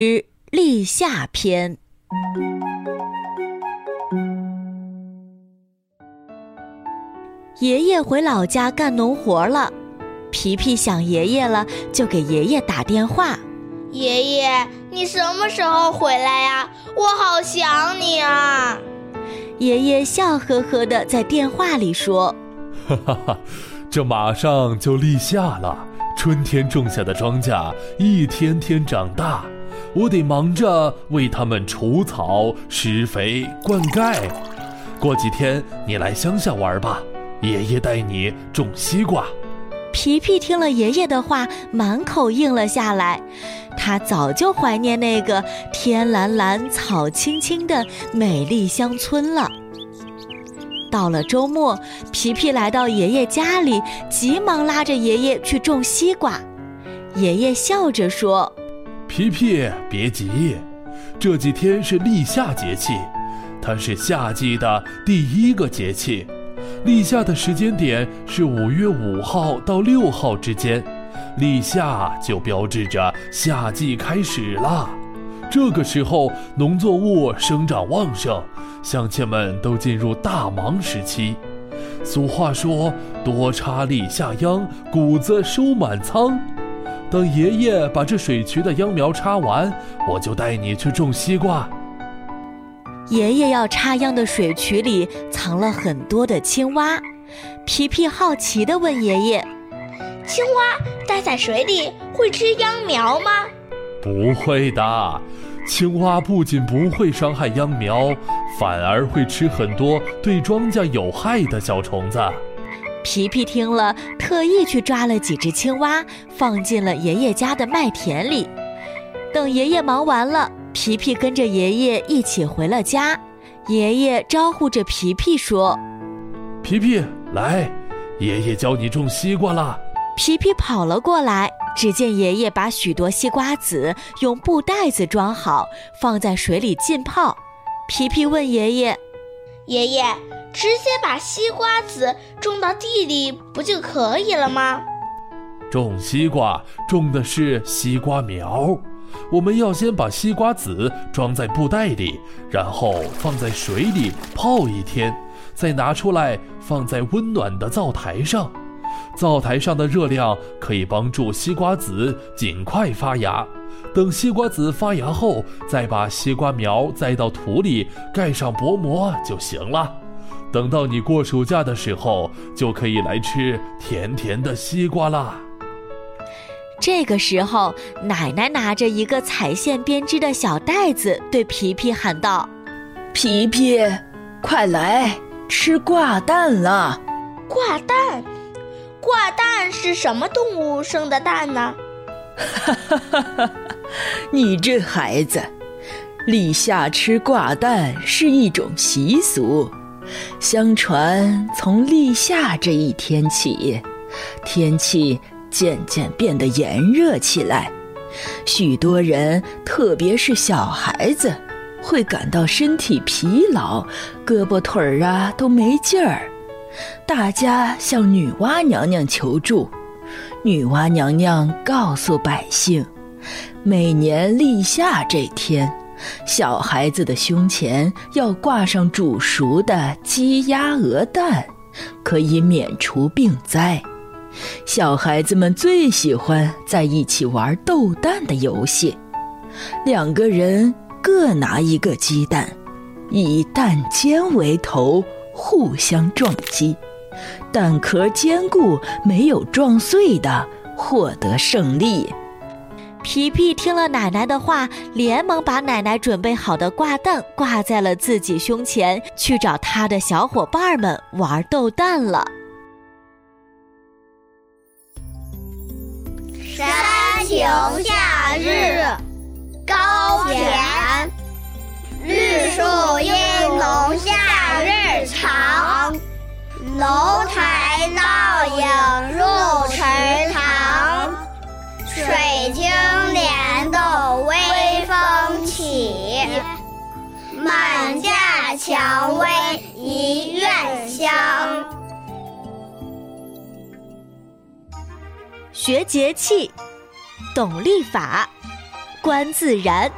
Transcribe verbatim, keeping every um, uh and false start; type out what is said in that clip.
之立夏篇。爷爷回老家干农活了，皮皮想爷爷了，就给爷爷打电话。 爷爷，你什么时候回来呀？我好想你啊！ 爷爷笑呵呵地在电话里说： 哈哈哈，这马上就立夏了，春天种下的庄稼一天天长大，我得忙着为它们除草、施肥、灌溉。过几天你来乡下玩吧，爷爷带你种西瓜。 皮皮听了爷爷的话，满口应了下来。他早就怀念那个天蓝蓝、草青青的美丽乡村了。到了周末，皮皮来到爷爷家里，急忙拉着爷爷去种西瓜。爷爷笑着说： 皮皮，别急，这几天是立夏节气，它是夏季的第一个节气。立夏的时间点是五月五号到六号之间，立夏就标志着夏季开始了。这个时候农作物生长旺盛，乡亲们都进入大忙时期。俗话说，多插立夏秧，谷子收满仓。等爷爷把这水渠的秧苗插完，我就带你去种西瓜。 爷爷要插秧的水渠里藏了很多的青蛙。皮皮好奇地问爷爷： 青蛙待在水里会吃秧苗吗？ 不会的，青蛙不仅不会伤害秧苗，反而会吃很多对庄稼有害的小虫子。 皮皮听了，特意去抓了几只青蛙，放进了爷爷家的麦田里。等爷爷忙完了，皮皮跟着爷爷一起回了家。爷爷招呼着皮皮说： 皮皮，来，爷爷教你种西瓜啦。 皮皮跑了过来，只见爷爷把许多西瓜籽用布袋子装好，放在水里浸泡。皮皮问爷爷： 爷爷，直接把西瓜籽种到地里不就可以了吗？ 种西瓜种的是西瓜苗，我们要先把西瓜籽装在布袋里，然后放在水里泡一天，再拿出来放在温暖的灶台上。灶台上的热量可以帮助西瓜籽尽快发芽。等西瓜籽发芽后，再把西瓜苗栽到土里，盖上薄膜就行了。等到你过暑假的时候，就可以来吃甜甜的西瓜啦。 这个时候，奶奶拿着一个彩线编织的小袋子，对皮皮喊道： 皮皮，快来吃挂蛋了。 挂蛋？挂蛋是什么动物生的蛋呢？ 哈哈哈哈，你这孩子，立夏吃挂蛋是一种习俗。相传从立夏这一天起，天气渐渐变得炎热起来，许多人，特别是小孩子，会感到身体疲劳，胳膊腿儿啊都没劲儿。大家向女娲娘娘求助，女娲娘娘告诉百姓，每年立夏这天，小孩子的胸前要挂上煮熟的鸡鸭鹅蛋，可以免除病灾。小孩子们最喜欢在一起玩斗蛋的游戏，两个人各拿一个鸡蛋，以蛋尖为头，互相撞击，蛋壳坚固没有撞碎的获得胜利。 皮皮听了奶奶的话，连忙把奶奶准备好的挂蛋挂在了自己胸前，去找他的小伙伴们玩斗蛋了。 山穷夏日高田，绿树阴浓夏日长，楼台倒影入池塘，水晶帘动微风起，满架蔷薇一院香。 学节气，懂历法，观自然，